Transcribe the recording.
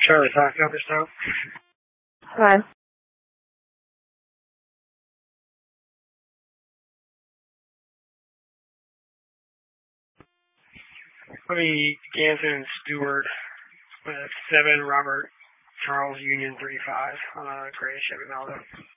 Charlie Fox, Elderstown. Hi. Cody Ganson Stewart with 7 Robert Charles Union 35 on a gray Chevy Malibu.